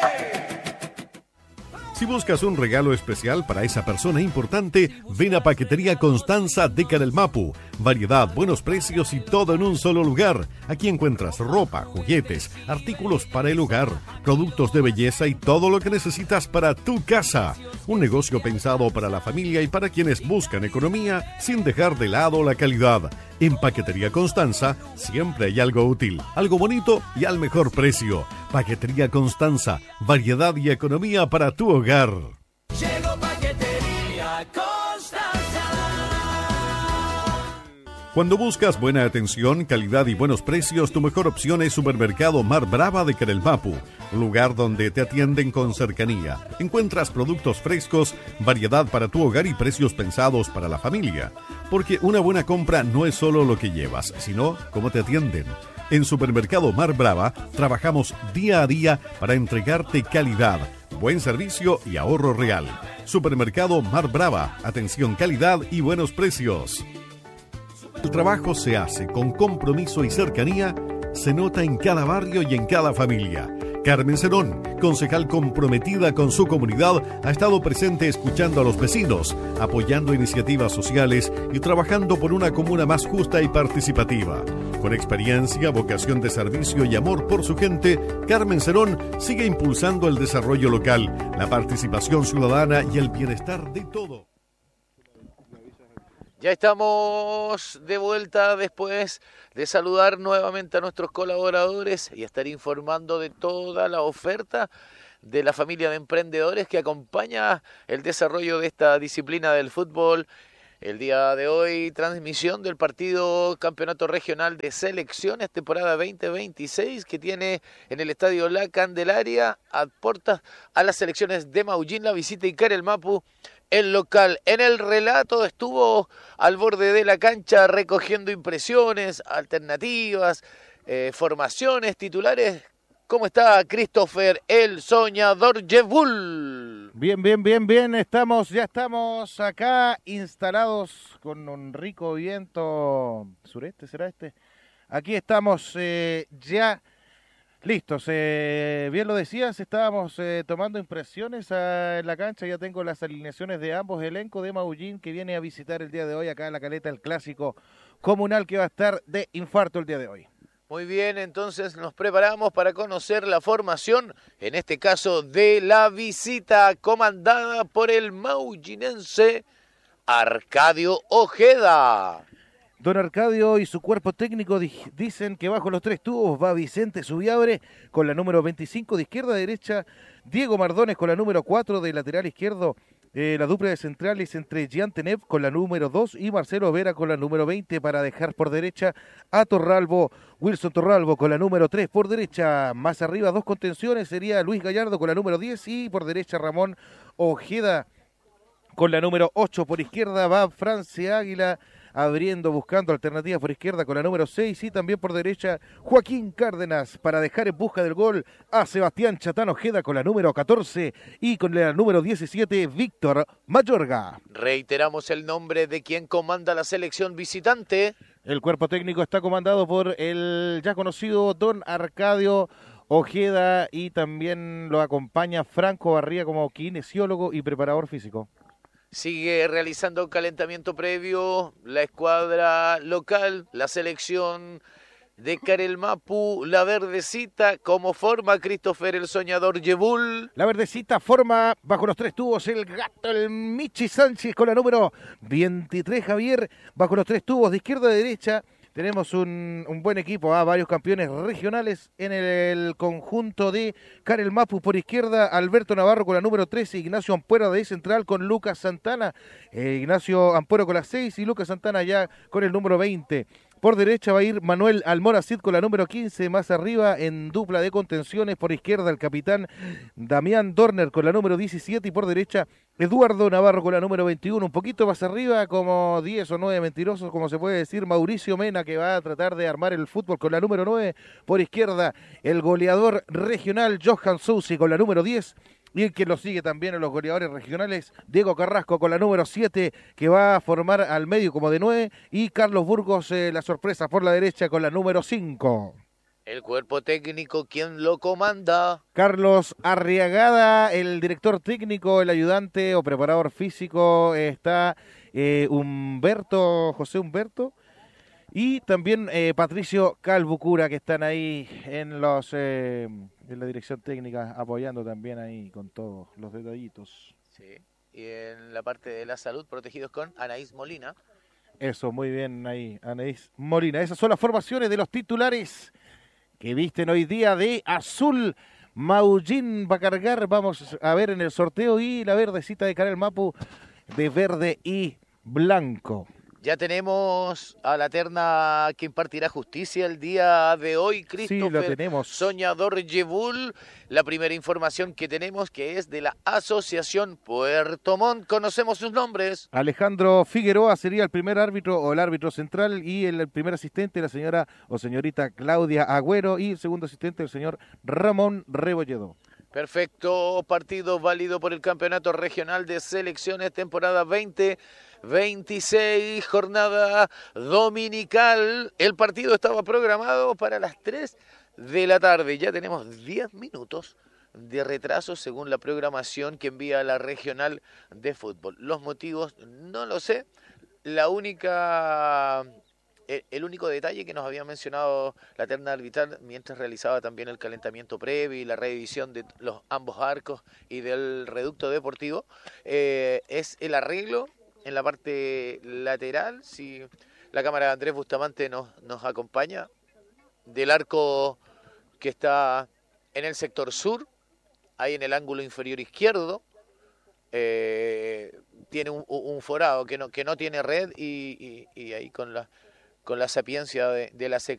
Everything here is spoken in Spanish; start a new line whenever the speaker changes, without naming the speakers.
Si buscas un regalo especial para esa persona importante, ven a Paquetería Constanza de Carelmapu. Variedad, buenos precios y todo en un solo lugar. Aquí encuentras ropa, juguetes, artículos para el hogar, productos de belleza y todo lo que necesitas para tu casa. Un negocio pensado para la familia y para quienes buscan economía sin dejar de lado la calidad. En Paquetería Constanza siempre hay algo útil, algo bonito y al mejor precio. Paquetería Constanza, variedad y economía para tu hogar.
Llegó Paquetería Constanza.
Cuando buscas buena atención, calidad y buenos precios, tu mejor opción es Supermercado Mar Brava de Carelmapu, un lugar donde te atienden con cercanía. Encuentras productos frescos, variedad para tu hogar y precios pensados para la familia. Porque una buena compra no es solo lo que llevas, sino cómo te atienden. En Supermercado Mar Brava trabajamos día a día para entregarte calidad, buen servicio y ahorro real. Supermercado Mar Brava, atención, calidad y buenos precios. El trabajo se hace con compromiso y cercanía, se nota en cada barrio y en cada familia. Carmen Cerón, concejal comprometida con su comunidad, ha estado presente escuchando a los vecinos, apoyando iniciativas sociales y trabajando por una comuna más justa y participativa. Con experiencia, vocación de servicio y amor por su gente, Carmen Cerón sigue impulsando el desarrollo local, la participación ciudadana y el bienestar de todos.
Ya estamos de vuelta después de saludar nuevamente a nuestros colaboradores y estar informando de toda la oferta de la familia de emprendedores que acompaña el desarrollo de esta disciplina del fútbol. El día de hoy, transmisión del partido Campeonato Regional de Selecciones, temporada 2026, que tiene en el Estadio La Candelaria a puertas a las selecciones de Maullín, La Visita y Carelmapu. El local en el relato estuvo al borde de la cancha recogiendo impresiones, alternativas, formaciones, titulares. ¿Cómo está Christopher el Soñador Yebul?
Bien. Ya estamos acá instalados con un rico viento sureste, ¿será este? Aquí estamos ya listos. Bien lo decías, estábamos tomando impresiones en la cancha. Ya tengo las alineaciones de ambos elencos de Maullín que viene a visitar el día de hoy acá en la Caleta, el clásico comunal que va a estar de infarto el día de hoy.
Muy bien, entonces nos preparamos para conocer la formación, en este caso de La Visita, comandada por el maullinense Arcadio Ojeda.
Don Arcadio y su cuerpo técnico dicen que bajo los tres tubos va Vicente Subiabre con la número 25 de izquierda a derecha, Diego Mardones con la número 4 de lateral izquierdo, la dupla de centrales entre Jean Tenev con la número 2 y Marcelo Vera con la número 20 para dejar por derecha a Torralbo, Wilson Torralbo con la número 3 por derecha. Más arriba dos contenciones sería Luis Gallardo con la número 10 y por derecha Ramón Ojeda con la número 8. Por izquierda va Francia Águila abriendo, buscando alternativas por izquierda con la número 6 y también por derecha Joaquín Cárdenas para dejar en busca del gol a Sebastián Chatán Ojeda con la número 14 y con la número 17 Víctor Mayorga.
Reiteramos el nombre de quien comanda la selección visitante.
El cuerpo técnico está comandado por el ya conocido don Arcadio Ojeda y también lo acompaña Franco Barría como kinesiólogo y preparador físico.
Sigue realizando calentamiento previo la escuadra local, la selección de Carelmapu, la verdecita, como forma Christopher el Soñador Yebul.
La verdecita forma bajo los tres tubos el gato, el Michi Sánchez con la número 23 Javier, bajo los tres tubos de izquierda a derecha. Tenemos un buen equipo, varios campeones regionales en el conjunto de Carelmapu. Por izquierda, Alberto Navarro con la número 13, Ignacio Ampuero de central con Lucas Santana. Ignacio Ampuero con la 6 y Lucas Santana ya con el número 20. Por derecha va a ir Manuel Almoracid con la número 15, más arriba en dupla de contenciones. Por izquierda el capitán Damián Dorner con la número 17 y por derecha Eduardo Navarro con la número 21. Un poquito más arriba, como 10 o 9 mentirosos, como se puede decir, Mauricio Mena, que va a tratar de armar el fútbol con la número 9. Por izquierda el goleador regional Johan Sousi con la número 10. Y el que lo sigue también en los goleadores regionales, Diego Carrasco con la número 7, que va a formar al medio como de 9, y Carlos Burgos, la sorpresa por la derecha con la número 5.
El cuerpo técnico, ¿quién lo comanda?
Carlos Arriagada, el director técnico, el ayudante o preparador físico, está José Humberto, y también Patricio Calbucura, que están ahí en la dirección técnica, apoyando también ahí con todos los detallitos.
Sí. Y en la parte de la salud, protegidos con Anaís Molina.
Eso, muy bien ahí, Anaís Molina. Esas son las formaciones de los titulares que visten hoy día de azul. Maullín va a cargar, vamos a ver en el sorteo, y la verdecita de Karel Mapu de verde y blanco.
Ya tenemos a la terna que impartirá justicia el día de hoy, Christopher.
Sí, lo tenemos.
Soñador Yebul. La primera información que tenemos, que es de la Asociación Puerto Montt. Conocemos sus nombres.
Alejandro Figueroa sería el primer árbitro o el árbitro central, y el primer asistente la señora o señorita Claudia Agüero, y el segundo asistente el señor Ramón Rebolledo.
Perfecto, partido válido por el Campeonato Regional de Selecciones, temporada 2026, jornada dominical. El partido estaba programado para las 3 de la tarde. Ya tenemos 10 minutos de retraso según la programación que envía la Regional de Fútbol. Los motivos no lo sé. El único detalle que nos había mencionado la terna arbitral mientras realizaba también el calentamiento previo y la revisión de los ambos arcos y del reducto deportivo, es el arreglo en la parte lateral. Si la cámara de Andrés Bustamante nos acompaña, del arco que está en el sector sur, ahí en el ángulo inferior izquierdo, tiene un forado que no tiene red, y ahí con la sapiencia de